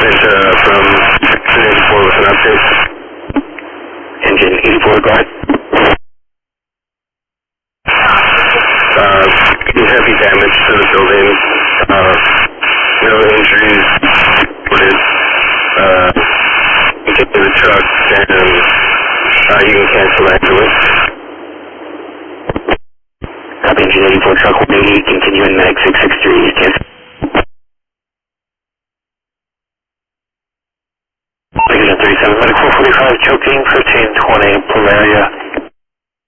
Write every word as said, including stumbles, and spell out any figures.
message uh, from Engine eighty-four with an update. Engine eighty-four, go ahead. Uh, heavy damage to the building. Uh, no injuries. Uh, you get to the truck and uh, you can cancel afterwards. Copy, Engine eighty-four, truck one eighty, continue in Mag six six three, cancel. Engine thirty-seven, medical four forty-five, choking, fifteen twenty, Polaria.